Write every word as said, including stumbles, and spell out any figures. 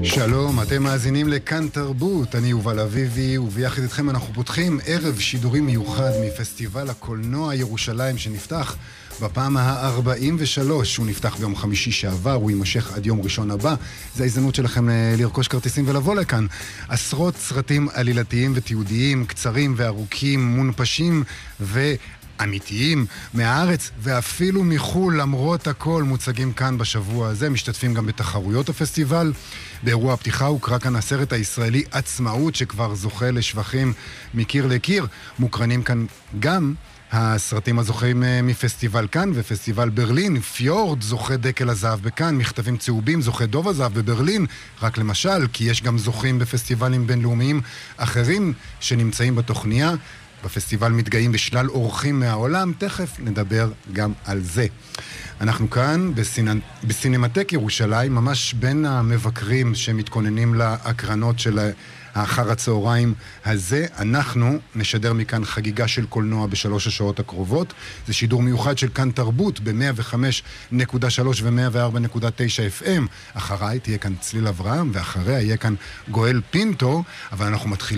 שלום, אתם מאזינים לכאן תרבות, אני יובל אביבי, וביחד איתכם אנחנו פותחים ערב שידורים מיוחד מפסטיבל הקולנוע ירושלים שנפתח בפעם ה-ארבעים ושלוש. הוא נפתח ביום חמישי שעבר, הוא יימשך עד יום ראשון הבא. זו ההזדמנות שלכם לרכוש כרטיסים ולבוא לכאן. עשרות סרטים עלילתיים ותיעודיים, קצרים וארוכים, מונפשים ו... אמיתיים, מהארץ ואפילו מחול, למרות הכל מוצגים כאן בשבוע הזה. משתתפים גם בתחרויות הפסטיבל. באירוע הפתיחה הוקרא כאן הסרט הישראלי עצמאות, שכבר זוכה לשבחים מקיר לקיר. מוקרנים כאן גם הסרטים הזוכים מפסטיבל כאן ופסטיבל ברלין. פיורד זוכה דקל הזהב בכאן, מכתבים צהובים זוכה דוב הזהב בברלין, רק למשל, כי יש גם זוכים בפסטיבלים בינלאומיים אחרים שנמצאים בתוכניה. בפסטיבל מתגאים בשלל אורחים מהעולם, תכף נדבר גם על זה. אנחנו כאן בסינ... בסינמטק ירושלים, ממש בין המבקרים שמתכוננים להקרנות של האחר הצהריים הזה. אנחנו נשדר מכאן חגיגה של קולנוע בשלוש השעות הקרובות. זה שידור מיוחד של כאן תרבות ב-מאה וחמש נקודה שלוש ו-מאה וארבע נקודה תשע אף אם. אחריי תהיה כאן צליל אברהם, ואחריה יהיה כאן גואל פינטו, אבל אנחנו מתחילים